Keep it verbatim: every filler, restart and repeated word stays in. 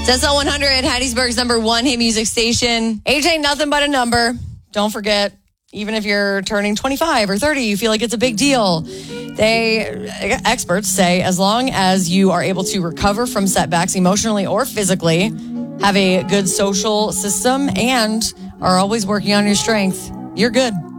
It's S L one hundred, Hattiesburg's number one hit music station. Age ain't nothing but a number. Don't forget, even if you're turning twenty-five or thirty, you feel like it's a big deal. They, experts say, as long as you are able to recover from setbacks emotionally or physically, have a good social system, and are always working on your strength, you're good.